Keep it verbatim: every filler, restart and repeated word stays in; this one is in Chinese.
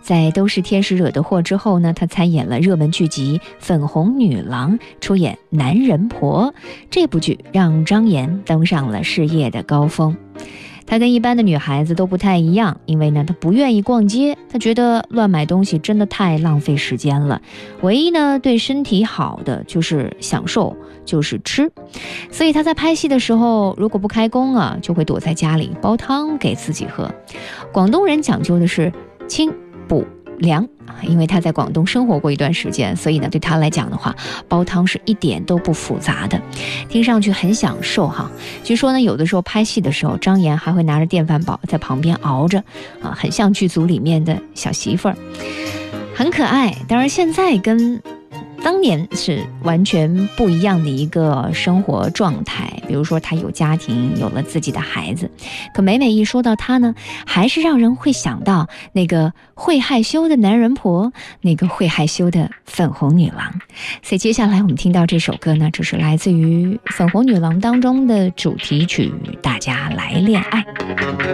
在都是天使惹的祸之后呢，她参演了热门剧集《粉红女郎》，出演男人婆。这部剧让张妍登上了事业的高峰。她跟一般的女孩子都不太一样，因为呢，她不愿意逛街，她觉得乱买东西真的太浪费时间了。唯一呢，对身体好的就是享受，就是吃。所以她在拍戏的时候，如果不开工啊，就会躲在家里煲汤给自己喝。广东人讲究的是清补凉，因为他在广东生活过一段时间，所以呢，对他来讲的话，煲汤是一点都不复杂的，听上去很享受哈。据说呢，有的时候拍戏的时候，张妍还会拿着电饭煲在旁边熬着啊，很像剧组里面的小媳妇儿，很可爱。当然，现在跟当年是完全不一样的一个生活状态，比如说他有家庭，有了自己的孩子，可每每一说到他呢，还是让人会想到那个会害羞的男人婆，那个会害羞的粉红女郎。所以接下来我们听到这首歌呢，这是来自于粉红女郎当中的主题曲《大家来恋爱》。